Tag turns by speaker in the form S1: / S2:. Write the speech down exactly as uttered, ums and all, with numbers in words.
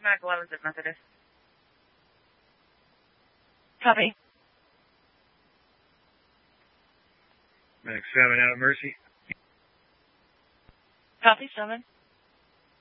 S1: Mac eleven at Methodist.
S2: Copy.
S3: Mac seven out of Mercy.
S2: Copy, seven.